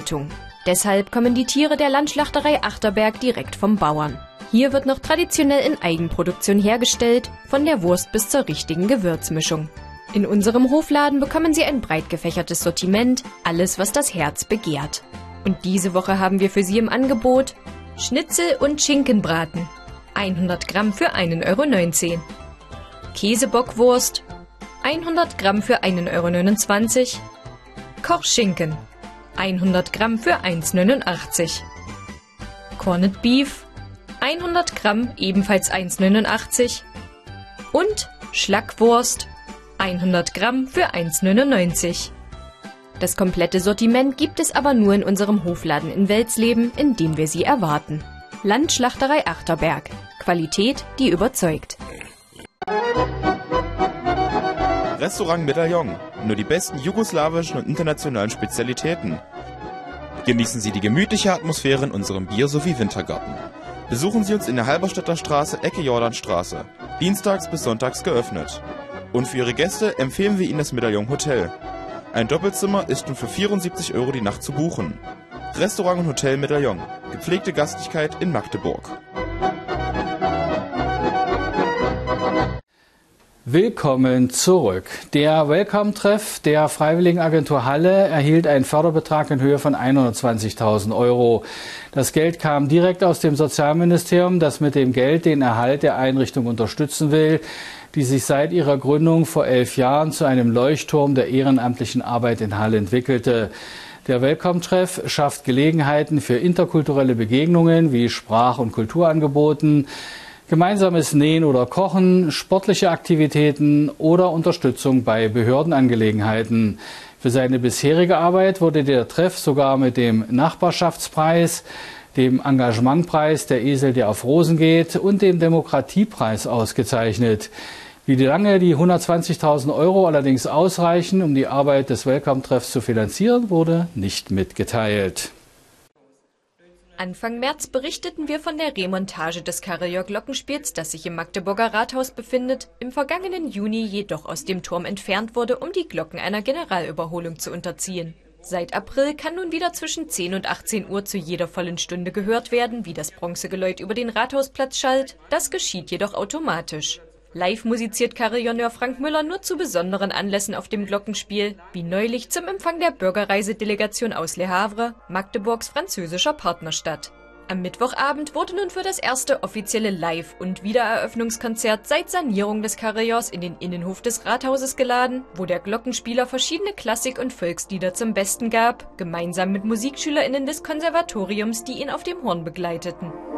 Haltung. Deshalb kommen die Tiere der Landschlachterei Achterberg direkt vom Bauern. Hier wird noch traditionell in Eigenproduktion hergestellt, von der Wurst bis zur richtigen Gewürzmischung. In unserem Hofladen bekommen Sie ein breit gefächertes Sortiment, alles was das Herz begehrt. Und diese Woche haben wir für Sie im Angebot Schnitzel und Schinkenbraten, 100 Gramm für 1,19 €. Käsebockwurst, 100 Gramm für 1,29 €. Kochschinken, 100 Gramm für 1,89 €. Corned Beef, 100 Gramm, ebenfalls 1,89 €. Und Schlackwurst, 100 Gramm für 1,99 €. Das komplette Sortiment gibt es aber nur in unserem Hofladen in Welsleben, in dem wir Sie erwarten. Landschlachterei Achterberg. Qualität, die überzeugt. Restaurant Medaillon. Nur die besten jugoslawischen und internationalen Spezialitäten. Genießen Sie die gemütliche Atmosphäre in unserem Bier- sowie Wintergarten. Besuchen Sie uns in der Halberstädter Straße, Ecke Jordanstraße. Dienstags bis sonntags geöffnet. Und für Ihre Gäste empfehlen wir Ihnen das Medaillon Hotel. Ein Doppelzimmer ist nun für 74 € die Nacht zu buchen. Restaurant und Hotel Medaillon. Gepflegte Gastlichkeit in Magdeburg. Willkommen zurück. Der Welcome-Treff der Freiwilligenagentur Halle erhielt einen Förderbetrag in Höhe von 120.000 €. Das Geld kam direkt aus dem Sozialministerium, das mit dem Geld den Erhalt der Einrichtung unterstützen will, die sich seit ihrer Gründung vor 11 Jahren zu einem Leuchtturm der ehrenamtlichen Arbeit in Halle entwickelte. Der Welcome-Treff schafft Gelegenheiten für interkulturelle Begegnungen wie Sprach- und Kulturangeboten, gemeinsames Nähen oder Kochen, sportliche Aktivitäten oder Unterstützung bei Behördenangelegenheiten. Für seine bisherige Arbeit wurde der Treff sogar mit dem Nachbarschaftspreis, dem Engagementpreis Der Esel, der auf Rosen geht und dem Demokratiepreis ausgezeichnet. Wie lange die 120.000 € allerdings ausreichen, um die Arbeit des Welcome-Treffs zu finanzieren, wurde nicht mitgeteilt. Anfang März berichteten wir von der Remontage des Carillon-Glockenspiels, das sich im Magdeburger Rathaus befindet, im vergangenen Juni jedoch aus dem Turm entfernt wurde, um die Glocken einer Generalüberholung zu unterziehen. Seit April kann nun wieder zwischen 10 und 18 Uhr zu jeder vollen Stunde gehört werden, wie das Bronzegeläut über den Rathausplatz schallt. Das geschieht jedoch automatisch. Live musiziert Carillonneur Frank Müller nur zu besonderen Anlässen auf dem Glockenspiel, wie neulich zum Empfang der Bürgerreisedelegation aus Le Havre, Magdeburgs französischer Partnerstadt. Am Mittwochabend wurde nun für das erste offizielle Live- und Wiedereröffnungskonzert seit Sanierung des Carillons in den Innenhof des Rathauses geladen, wo der Glockenspieler verschiedene Klassik- und Volkslieder zum Besten gab, gemeinsam mit MusikschülerInnen des Konservatoriums, die ihn auf dem Horn begleiteten.